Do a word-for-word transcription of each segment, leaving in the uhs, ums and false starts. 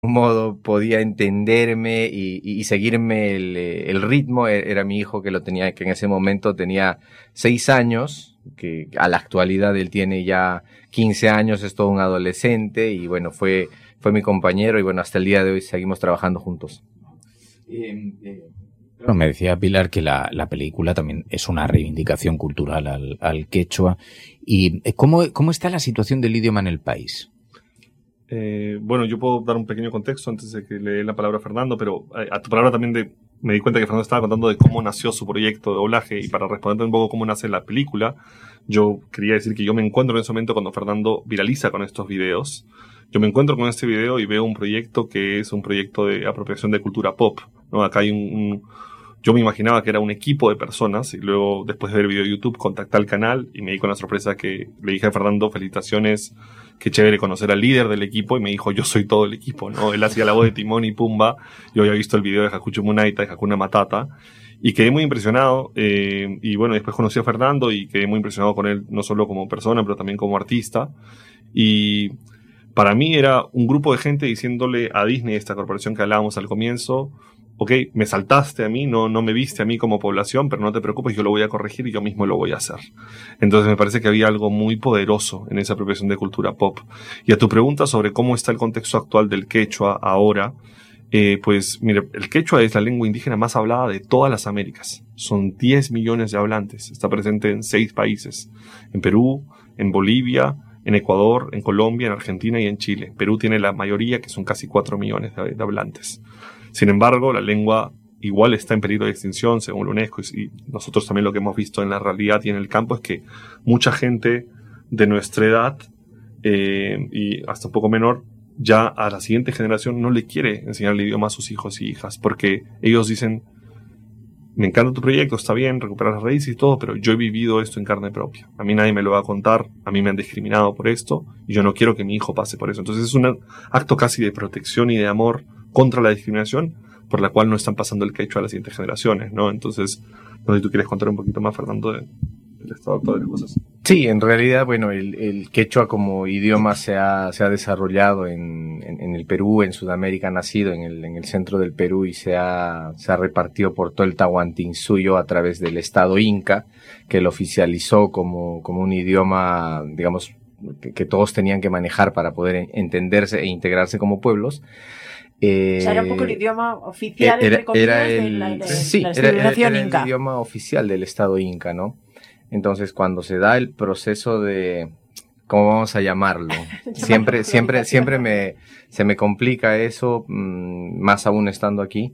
algún modo podía entenderme y, y seguirme el, el ritmo era mi hijo, que lo tenía, que en ese momento tenía seis años, que a la actualidad él tiene ya quince años, es todo un adolescente y bueno, fue, fue mi compañero y bueno, hasta el día de hoy seguimos trabajando juntos. Eh, eh, bueno, me decía Pilar que la, la película también es una reivindicación cultural al, al quechua. ¿Y cómo, cómo está la situación del idioma en el país? Eh, bueno, yo puedo dar un pequeño contexto antes de que le dé la palabra a Fernando, pero a, a tu palabra también de, me di cuenta que Fernando estaba contando de cómo nació su proyecto de doblaje, y para responderte un poco cómo nace la película, yo quería decir que yo me encuentro en ese momento cuando Fernando viraliza con estos videos. Yo me encuentro con este video y veo un proyecto que es un proyecto de apropiación de cultura pop, ¿no? Acá hay un, un yo me imaginaba que era un equipo de personas y luego, después de ver el video de YouTube, contacté al canal y me di con la sorpresa que le dije a Fernando, felicitaciones, qué chévere conocer al líder del equipo, y me dijo, yo soy todo el equipo, ¿no? Él hacía la voz de Timón y Pumba, yo había visto el video de Hakucho Munaita y Hakuna Matata y quedé muy impresionado, eh, y bueno, después conocí a Fernando y quedé muy impresionado con él, no solo como persona, pero también como artista. Y para mí era un grupo de gente diciéndole a Disney, esta corporación que hablábamos al comienzo, ok, me saltaste a mí, no, no me viste a mí como población, pero no te preocupes, yo lo voy a corregir y yo mismo lo voy a hacer. Entonces me parece que había algo muy poderoso en esa apropiación de cultura pop. Y a tu pregunta sobre cómo está el contexto actual del quechua ahora, eh, pues mire, el quechua es la lengua indígena más hablada de todas las Américas. Son diez millones de hablantes, está presente en seis países, en Perú, en Bolivia, en Ecuador, en Colombia, en Argentina y en Chile. Perú tiene la mayoría, que son casi cuatro millones de, de hablantes. Sin embargo, la lengua igual está en peligro de extinción, según la UNESCO, y nosotros también lo que hemos visto en la realidad y en el campo es que mucha gente de nuestra edad, eh, y hasta un poco menor, ya a la siguiente generación no le quiere enseñar el idioma a sus hijos y hijas, porque ellos dicen, me encanta tu proyecto, está bien, recuperar las raíces y todo, pero yo he vivido esto en carne propia. A mí nadie me lo va a contar, a mí me han discriminado por esto, y yo no quiero que mi hijo pase por eso. Entonces es un acto casi de protección y de amor contra la discriminación, por la cual no están pasando el quechua a las siguientes generaciones, ¿no? Entonces, no sé si tú quieres contar un poquito más, Fernando, de, del estado actual de las cosas. Sí, en realidad, bueno, el, el quechua como idioma se ha, se ha desarrollado en, en, en el Perú, en Sudamérica, ha nacido en el, en el centro del Perú y se ha, se ha repartido por todo el Tahuantinsuyo a través del Estado Inca, que lo oficializó como, como un idioma, digamos, que, que todos tenían que manejar para poder entenderse e integrarse como pueblos. Eh, o sea, era un poco el idioma oficial, era, entre comillas, era el, de la, de, sí, la era, era, era inca. el idioma oficial del Estado Inca, ¿no? Entonces, cuando se da el proceso de, ¿cómo vamos a llamarlo? siempre, siempre, siempre me, se me complica eso, mmm, más aún estando aquí.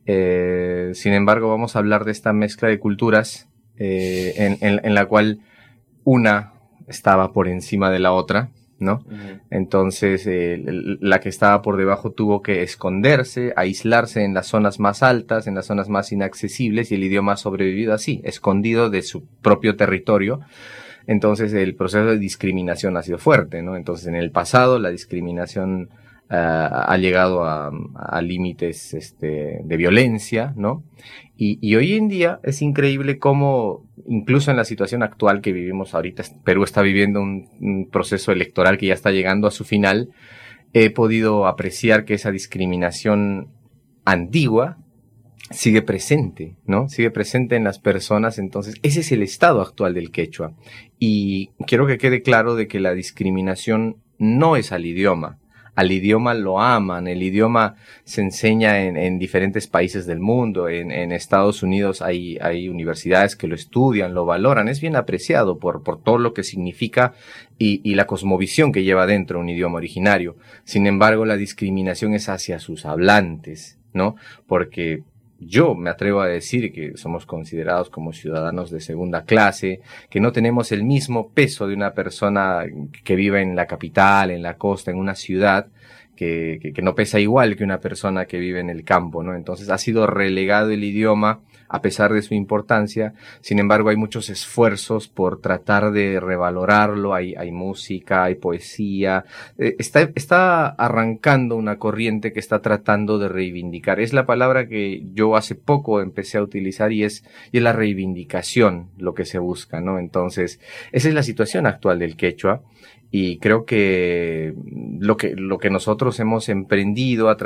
Eh, sin embargo, vamos a hablar de esta mezcla de culturas, eh, en, en, en la cual una estaba por encima de la otra, ¿no? Uh-huh. Entonces, eh, la que estaba por debajo tuvo que esconderse, aislarse en las zonas más altas, en las zonas más inaccesibles, y el idioma ha sobrevivido así, escondido de su propio territorio. Entonces, el proceso de discriminación ha sido fuerte, ¿no? Entonces, en el pasado, la discriminación uh, ha llegado a, a límites este, de violencia, ¿no? Y, y hoy en día es increíble cómo, incluso en la situación actual que vivimos ahorita, Perú está viviendo un, un proceso electoral que ya está llegando a su final, he podido apreciar que esa discriminación antigua sigue presente, ¿no? Sigue presente en las personas. Entonces, ese es el estado actual del quechua. Y quiero que quede claro de que la discriminación no es al idioma. Al idioma lo aman, el idioma se enseña en, en diferentes países del mundo, en, en Estados Unidos hay, hay universidades que lo estudian, lo valoran, es bien apreciado por, por todo lo que significa y, y la cosmovisión que lleva dentro un idioma originario. Sin embargo, la discriminación es hacia sus hablantes, ¿no? Porque yo me atrevo a decir que somos considerados como ciudadanos de segunda clase, que no tenemos el mismo peso de una persona que vive en la capital, en la costa, en una ciudad, que, que, que no pesa igual que una persona que vive en el campo, ¿no? Entonces ha sido relegado el idioma a pesar de su importancia. Sin embargo, hay muchos esfuerzos por tratar de revalorarlo. Hay, hay música, hay poesía. Eh, está, está arrancando una corriente que está tratando de reivindicar. Es la palabra que yo hace poco empecé a utilizar y es, y es la reivindicación lo que se busca, ¿no? Entonces, esa es la situación actual del quechua. Y creo que lo que, lo que nosotros hemos emprendido a